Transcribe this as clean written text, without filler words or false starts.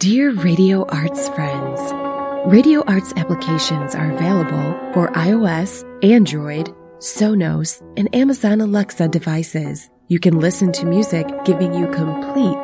Dear Radio Arts friends, Radio Arts applications are available for iOS, Android, Sonos, and Amazon Alexa devices. You can listen to music giving you complete